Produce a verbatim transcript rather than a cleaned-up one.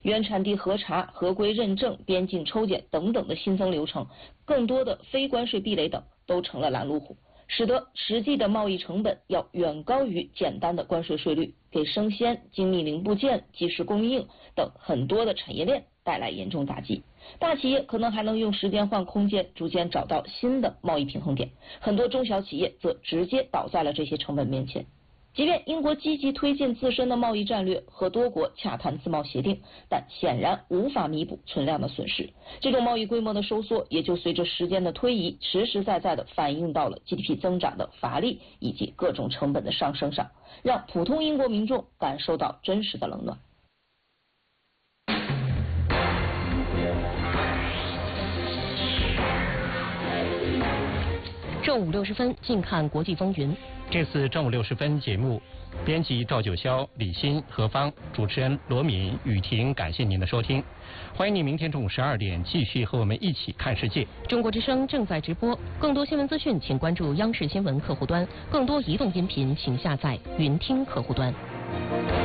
原产地核查、合规认证、边境抽检等等的新增流程，更多的非关税壁垒等都成了拦路虎，使得实际的贸易成本要远高于简单的关税税率，给生鲜、精密零部件、即时供应等很多的产业链带来严重打击。大企业可能还能用时间换空间，逐渐找到新的贸易平衡点，很多中小企业则直接倒在了这些成本面前。即便英国积极推进自身的贸易战略，和多国洽谈自贸协定，但显然无法弥补存量的损失。这种贸易规模的收缩，也就随着时间的推移，实实在在的反映到了 G D P 增长的乏力以及各种成本的上升上，让普通英国民众感受到真实的冷暖。 正午六十分，近看国际风云。 这次正午六十分节目，编辑赵九霄、李欣、何芳，主持人罗敏、雨婷，感谢您的收听。欢迎您明天中午十二点继续和我们一起看世界。 中国之声正在直播，更多新闻资讯请关注央视新闻客户端，更多移动音频请下载云听客户端。